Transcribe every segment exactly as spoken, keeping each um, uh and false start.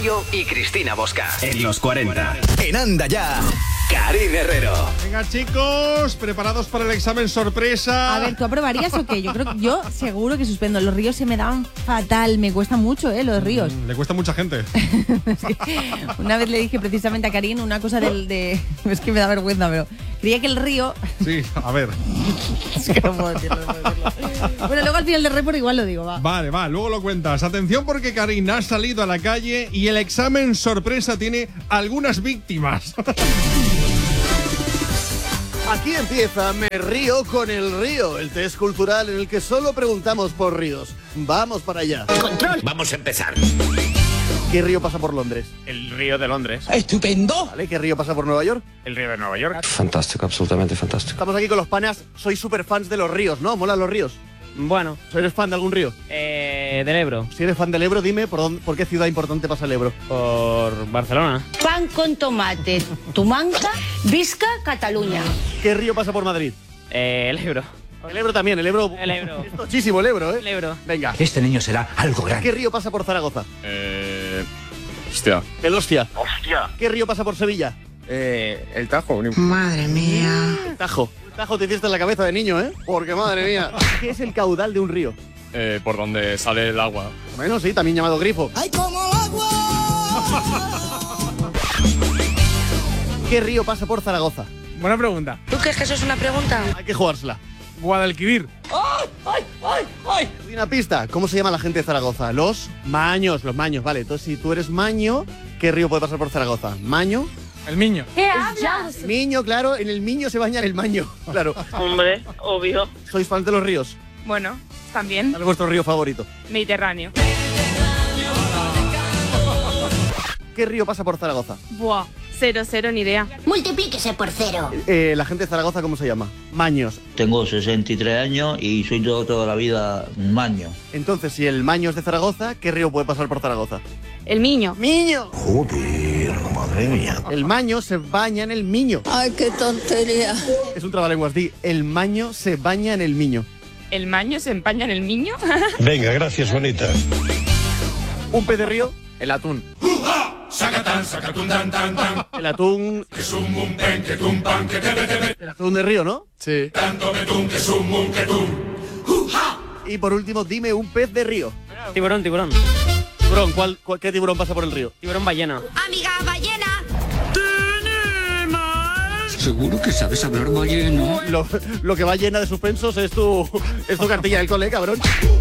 Mayo y Cristina Bosca. En los cuarenta. En Anda Ya, Karin Herrero. Venga, chicos, ¿preparados para el examen sorpresa? A ver, ¿tú aprobarías o qué? Yo creo que yo seguro que suspendo. Los ríos se me dan fatal. Me cuesta mucho, ¿eh? Los ríos. Mm, le cuesta a mucha gente. Sí. Una vez le dije precisamente a Karin una cosa del de... Es que me da vergüenza, pero... Creía que el río... Sí, a ver. Es que no puedo decirlo, no puedo decirlo. Bueno, luego al final del report igual lo digo, va. Vale, va, luego lo cuentas. Atención porque Karin ha salido a la calle y el examen sorpresa tiene algunas víctimas. Aquí empieza Me Río con el Río, el test cultural en el que solo preguntamos por ríos. Vamos para allá. Control. Vamos a empezar. ¿Qué río pasa por Londres? El río de Londres. ¡estupendo! ¿Vale? ¿Qué río pasa por Nueva York? El río de Nueva York. Fantástico, absolutamente fantástico. Estamos aquí con los panas. Sois súper fans de los ríos, ¿no? ¿Molan los ríos? Bueno, ¿Eres fan de algún río? eh, del Ebro, Si eres fan del Ebro, dime por, dónde, por qué ciudad importante pasa el Ebro. por Barcelona. Pan con tomate, Tumanca, Visca, Cataluña. ¿Qué río pasa por Madrid? Eh, el Ebro. El Ebro también, el Ebro. El Ebro. Es tochísimo el Ebro, ¿eh? El Ebro. Venga. Este niño será algo grande. ¿Qué río pasa por Zaragoza? Eh. Hostia. El Hostia. Hostia. ¿Qué río pasa por Sevilla? Eh. El Tajo. Madre mía. El Tajo. El Tajo te hiciste en la cabeza de niño, ¿eh? Porque madre mía. ¿Qué es el caudal de un río? Eh. Por donde sale el agua. Bueno, sí, también llamado grifo. ¡Ay, como el agua! ¿Qué río pasa por Zaragoza? Buena pregunta. ¿Tú crees que eso es una pregunta? Hay que jugársela. Guadalquivir. Doy una pista. ¿Cómo se llama la gente de Zaragoza? Los maños, los maños, vale. Entonces, si tú eres maño, ¿qué río puede pasar por Zaragoza? Maño. El Miño. ¿Qué hablas? Miño, claro, en el Miño se baña en el Maño. Claro. Hombre, obvio. ¿Sois fans de los ríos? Bueno, también ¿Cuál es vuestro río favorito? Mediterráneo. ¿Qué río pasa por Zaragoza? Buah, cero, cero, ni idea. Multiplíquese por cero. Eh, ¿La gente de Zaragoza cómo se llama? Maños. Tengo sesenta y tres años y soy todo, toda la vida maño. Entonces, si el Maño es de Zaragoza, ¿qué río puede pasar por Zaragoza? El Miño. ¡Miño! Joder, madre mía. El Maño se baña en el Miño. Ay, qué tontería. Es un trabalenguas, di. El Maño se baña en el Miño. ¿El Maño se empaña en el Miño? Venga, gracias, bonita. ¿Un pez de río? El atún. El atún... El atún de río, ¿no? Sí. Y por último, dime un pez de río. Tiburón, tiburón. Tiburón, ¿cuál, cuál- ¿qué tiburón pasa por el río? Tiburón ballena. Amiga ballena. ¿Seguro que sabes hablar ballena? Lo, lo que va llena de suspensos es tu, es tu cartilla del cole, cabrón.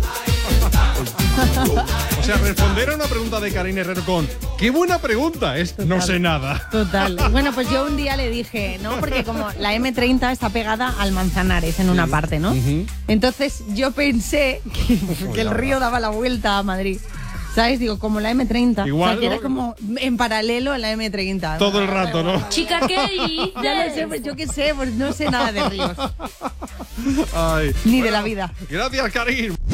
O sea, responder a una pregunta de Karin Herrero con ¡qué buena pregunta! Es no sé nada. Total. Bueno, pues yo un día le dije, ¿no? Porque como la eme treinta está pegada al Manzanares en una parte, ¿no? Ujú. Entonces yo pensé que, que el río daba la vuelta a Madrid. ¿Sabes? Digo, como la eme treinta. Igual, o sea, que ¿no? era como en paralelo a la eme treinta. Todo el rato, ¿no? Chica, ¿qué dices? Ya lo sé, pues yo qué sé, pues no sé nada de ríos. Ay. Ni de la vida. Gracias, Karin.